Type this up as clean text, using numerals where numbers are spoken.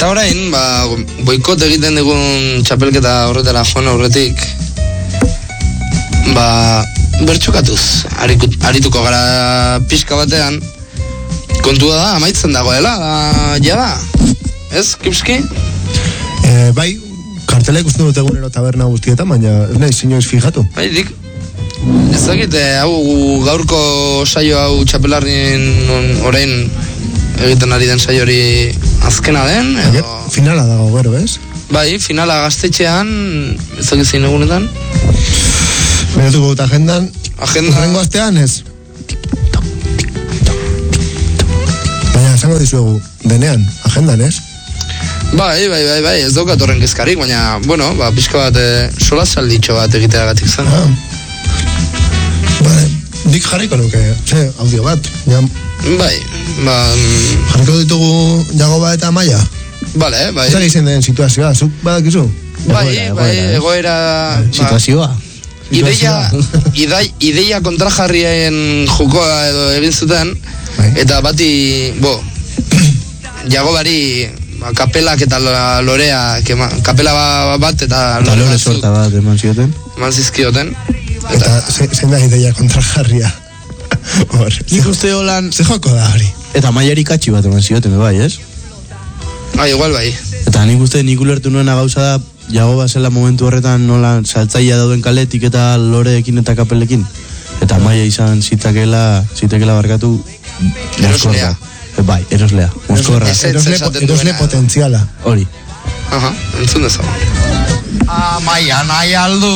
Eta orain, boikot egiten dugun txapelketa horretara joan aurretik, bertxokatuz, arituko gara pixka batean, kontua da, amaitzen dagoela, jada, ez, Kipski? Bai, kartela ikusten dut egunero taberna guztietan, baina ez nahi inoiz fijatu. Bai, ez dakit, hau gaurko saio hau txapelarrin orain egiten ari den saiori azkena den, edo... Finala dago gero, ez? Bai, finala Gaztetxean, ez dakit zein egunetan. Beratuko dut agendan, urrengo astean ez? Baina, esango dizuegu, denean, agendan, ez? Bai, ez daukat horren kezkarik, baina, bueno, pixka bat sola salditxo bat egiteagatik zen. Bale, dik jarriko nuke, audio bat, Bai, jarriko ditugu Jagoba eta Maia? Bale, bai. Zer izan den situazioa, zuk badakizu? Bai, egoera... Situazioa? Ideia kontrajarrien jokoa edo egin zuten, eta bati, Jagobari kapelak eta lorea, kapela bat eta lore sorta bat eman zioten? Eman zizkioten. Eta zein da ideia kontrajarria? Nik uste holan... Ze joko da hori? Eta Maiari katxi bat eman zioten, bai, ez? Igual bai. Eta nik uste nik ulertu nuena gauza da, Jagoba zela momentu horretan nola saltzaia dauden kaletik eta loreekin eta kapelekin. Eta Maia izan zitakela barkatu... Eroslea. Bai, eroslea. Moskorra. Erosle potentziala. Hori. Entzun dezago. Maia nahi aldu.